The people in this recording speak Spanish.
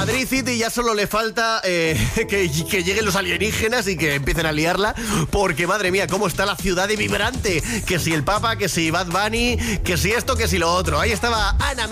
Madrid City ya solo le falta que lleguen los alienígenas y que empiecen a liarla, porque madre mía, cómo está la ciudad de vibrante. Que si el Papa, que si Bad Bunny, que si esto, que si lo otro. Ahí estaba Ana